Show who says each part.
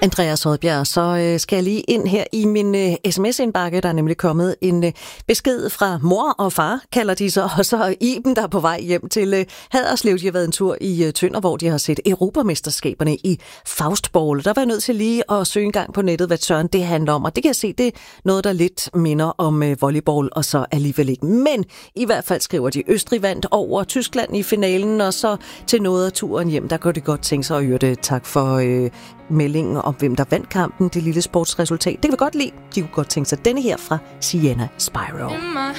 Speaker 1: Andreas Rødbjerg, så skal jeg lige ind her i min sms-indbakke. Der er nemlig kommet en besked fra mor og far, kalder de så, og så Iben, der er på vej hjem til Haderslev. De har været en tur i Tønder, hvor de har set Europamesterskaberne i Faustball. Der var jeg nødt til lige at søge en gang på nettet, hvad søren det handler om, og det kan jeg se, det er noget, der lidt minder om volleyball, og så alligevel ikke. Men i hvert fald skriver de, Østrig vandt over Tyskland i finalen, og så til noget af turen hjem, der kunne det godt tænke sig at høre det. Tak for meldingen om, hvem der vandt kampen, det lille sportsresultat. Det kan vi godt lide. De kunne godt tænke sig denne her fra Sienna Spyro.